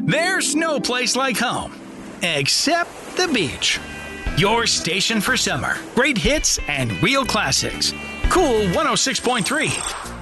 There's no place like home, except the beach. Your station for summer. Great hits and real classics. Cool 106.3.